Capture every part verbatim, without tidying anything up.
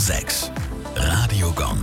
sechs. Radiogong.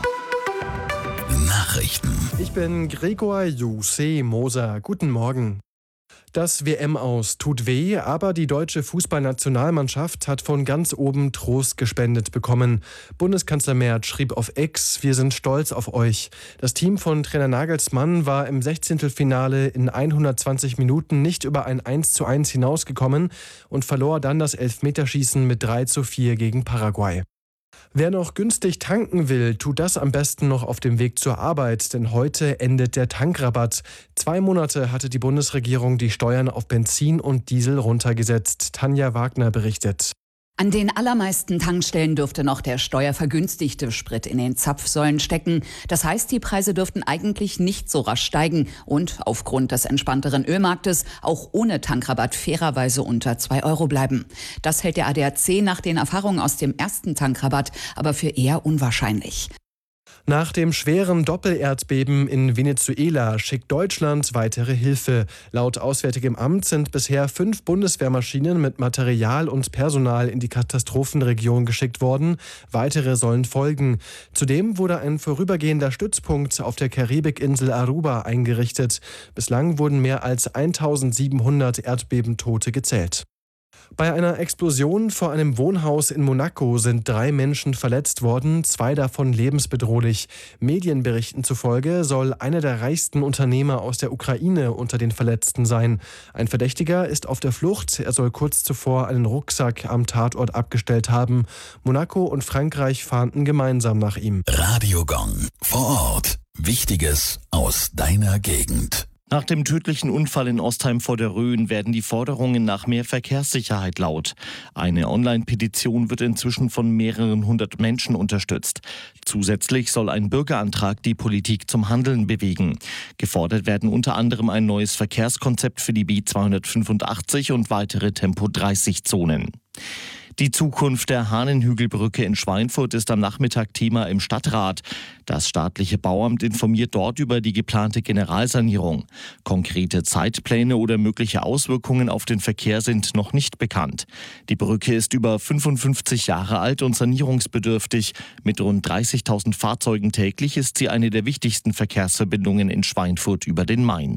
Nachrichten. Ich bin Gregor Jose Moser. Guten Morgen. Das W M-Aus tut weh, aber die deutsche Fußballnationalmannschaft hat von ganz oben Trost gespendet bekommen. Bundeskanzler Merz schrieb auf X: Wir sind stolz auf euch. Das Team von Trainer Nagelsmann war im Sechzehntelfinale in hundertzwanzig Minuten nicht über ein eins zu eins hinausgekommen und verlor dann das Elfmeterschießen mit drei zu vier gegen Paraguay. Wer noch günstig tanken will, tut das am besten noch auf dem Weg zur Arbeit, denn heute endet der Tankrabatt. Zwei Monate hatte die Bundesregierung die Steuern auf Benzin und Diesel runtergesetzt. Tanja Wagner berichtet. An den allermeisten Tankstellen dürfte noch der steuervergünstigte Sprit in den Zapfsäulen stecken. Das heißt, die Preise dürften eigentlich nicht so rasch steigen und aufgrund des entspannteren Ölmarktes auch ohne Tankrabatt fairerweise unter zwei Euro bleiben. Das hält der A D A C nach den Erfahrungen aus dem ersten Tankrabatt aber für eher unwahrscheinlich. Nach dem schweren Doppelerdbeben in Venezuela schickt Deutschland weitere Hilfe. Laut Auswärtigem Amt sind bisher fünf Bundeswehrmaschinen mit Material und Personal in die Katastrophenregion geschickt worden. Weitere sollen folgen. Zudem wurde ein vorübergehender Stützpunkt auf der Karibikinsel Aruba eingerichtet. Bislang wurden mehr als eintausendsiebenhundert Erdbebentote gezählt. Bei einer Explosion vor einem Wohnhaus in Monaco sind drei Menschen verletzt worden, zwei davon lebensbedrohlich. Medienberichten zufolge soll einer der reichsten Unternehmer aus der Ukraine unter den Verletzten sein. Ein Verdächtiger ist auf der Flucht. Er soll kurz zuvor einen Rucksack am Tatort abgestellt haben. Monaco und Frankreich fahnden gemeinsam nach ihm. Radiogong. Vor Ort. Wichtiges aus deiner Gegend. Nach dem tödlichen Unfall in Ostheim vor der Rhön werden die Forderungen nach mehr Verkehrssicherheit laut. Eine Online-Petition wird inzwischen von mehreren hundert Menschen unterstützt. Zusätzlich soll ein Bürgerantrag die Politik zum Handeln bewegen. Gefordert werden unter anderem ein neues Verkehrskonzept für die B zweihundertfünfundachtzig und weitere Tempo dreißig Zonen. Die Zukunft der Hahnenhügelbrücke in Schweinfurt ist am Nachmittag Thema im Stadtrat. Das staatliche Bauamt informiert dort über die geplante Generalsanierung. Konkrete Zeitpläne oder mögliche Auswirkungen auf den Verkehr sind noch nicht bekannt. Die Brücke ist über fünfundfünfzig Jahre alt und sanierungsbedürftig. Mit rund dreißigtausend Fahrzeugen täglich ist sie eine der wichtigsten Verkehrsverbindungen in Schweinfurt über den Main.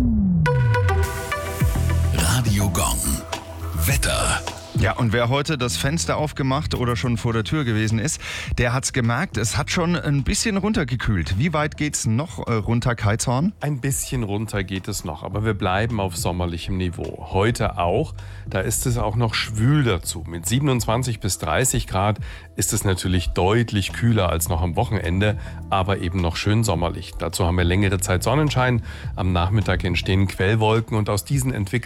Radiogong. Wetter. Ja, und wer heute das Fenster aufgemacht oder schon vor der Tür gewesen ist, der hat's gemerkt, es hat schon ein bisschen runtergekühlt. Wie weit geht's noch äh, runter, Keizhorn? Ein bisschen runter geht es noch, aber wir bleiben auf sommerlichem Niveau. Heute auch, da ist es auch noch schwül dazu. Mit siebenundzwanzig bis dreißig Grad ist es natürlich deutlich kühler als noch am Wochenende, aber eben noch schön sommerlich. Dazu haben wir längere Zeit Sonnenschein, am Nachmittag entstehen Quellwolken und aus diesen entwickeln